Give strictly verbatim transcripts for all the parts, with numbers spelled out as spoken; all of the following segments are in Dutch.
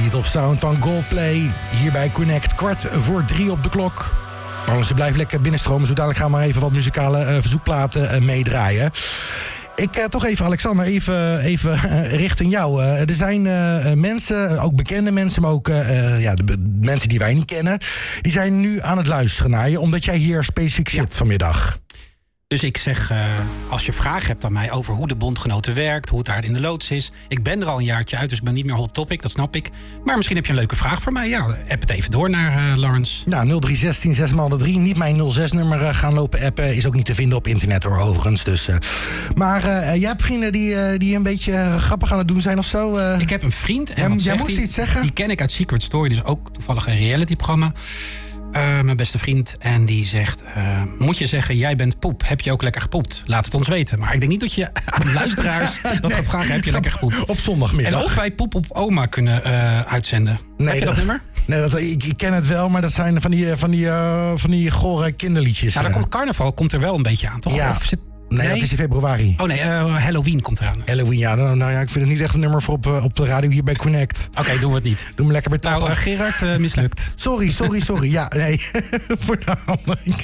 Die tof sound van Goldplay. Hier bij Connect, kwart voor drie op de klok. Maar ze blijven lekker binnenstromen. Zo dadelijk gaan we maar even wat muzikale uh, verzoekplaten uh, meedraaien. Ik uh, toch even, Alexander, even, even uh, richting jou. Uh, er zijn uh, mensen, ook bekende mensen, maar ook uh, ja, de be- mensen die wij niet kennen. Die zijn nu aan het luisteren naar je, omdat jij hier specifiek zit ja. vanmiddag. Dus ik zeg, uh, als je vragen hebt aan mij over hoe de bondgenoten werkt, hoe het daar in de loods is. Ik ben er al een jaartje uit, dus ik ben niet meer hot topic, dat snap ik. Maar misschien heb je een leuke vraag voor mij. Ja, app het even door naar uh, Lawrence. Nou, nul drie zestien zes maal de drie. Niet mijn nul zes nummer uh, gaan lopen appen. Is ook niet te vinden op internet hoor, overigens. Dus, uh. Maar uh, jij hebt vrienden die, uh, die een beetje uh, grappig aan het doen zijn of zo? Uh... Ik heb een vriend. En ja, wat jij zegt moest die? iets zeggen? Die ken ik uit Secret Story, dus ook toevallig een realityprogramma. Uh, mijn beste vriend. En die zegt, uh, moet je zeggen, jij bent poep. Heb je ook lekker gepoept? Laat het ons weten. Maar ik denk niet dat je aan luisteraars dat nee. gaat vragen, heb je lekker gepoept? Op zondagmiddag. En of wij Poep op Oma kunnen uh, uitzenden. Nee, heb je dat, dat nummer? Nee, dat, ik, ik ken het wel, maar dat zijn van die, van die, uh, van die gore kinderliedjes. Nou, dan komt carnaval komt er wel een beetje aan, toch? Ja. Of zit... Nee, nee, dat is in februari. Oh nee, uh, Halloween komt eraan. Halloween, ja. Nou, nou ja, ik vind het niet echt een nummer voor op, uh, op de radio hier bij Connect. Oké, okay, doen we het niet. Doe me lekker bij tappen. Nou, uh, Gerard, uh, mislukt. Sorry, sorry, sorry. Ja, nee. Voor de handeling.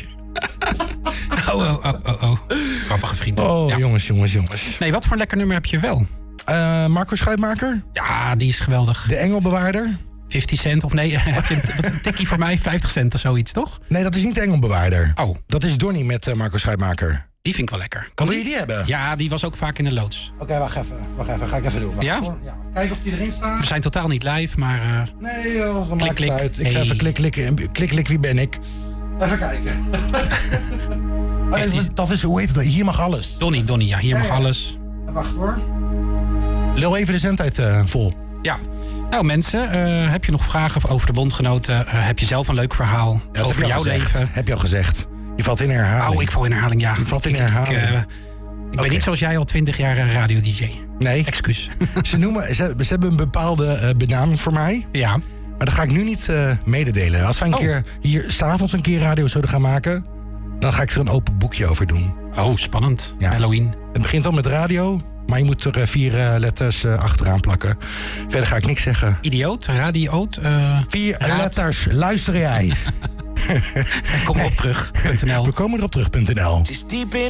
Oh, oh, oh, oh, oh. Grappige vrienden. Oh, ja. jongens, jongens, jongens. Nee, wat voor een lekker nummer heb je wel? Uh, Marco Schuitmaker? Ja, die is geweldig. De Engelbewaarder? vijftig cent, of nee, heb je een, een tikkie voor mij? vijftig cent of zoiets, toch? Nee, dat is niet de Engelbewaarder. Oh. Dat is Donnie met uh, Marco Schuitmaker. Die vind ik wel lekker. Kan wil je die hebben? Ja, die was ook vaak in de loods. Oké, okay, wacht even. Wacht even. Ga ik even doen. Wacht ja? ja? Kijken of die erin staat. We zijn totaal niet live, maar... Uh... Nee joh, dan klik, maakt klik. het uit. Ik hey. ga even klik, klik, klik, klik, wie ben ik? Even kijken. oh, dat, is, dat is, hoe heet het? Hier mag alles. Donnie, Donnie, ja, hier ja, mag ja. alles. Wacht hoor. Lul even de zendtijd uh, vol. Ja. Nou mensen, uh, heb je nog vragen over de bondgenoten? Uh, heb je zelf een leuk verhaal ja, over jouw gezegd. leven? Heb je al gezegd. Je valt in herhaling. Oh, ik val in herhaling, ja. Je valt in ik, herhaling. Ik, uh, ik okay. ben niet zoals jij al twintig jaar radio-D J. Nee. Excuus. Ze, noemen, ze, ze hebben een bepaalde uh, benaming voor mij. Ja. Maar dat ga ik nu niet uh, mededelen. Als we een oh. keer hier s'avonds een keer radio zouden gaan maken, dan ga ik er een open boekje over doen. Oh, spannend. Ja. Halloween. Het begint al met radio, maar je moet er uh, vier uh, letters uh, achteraan plakken. Verder ga ik niks zeggen. Idioot, radioot. Uh, vier raad. letters, luister jij. Kom erop terug. We komen erop terug.nl.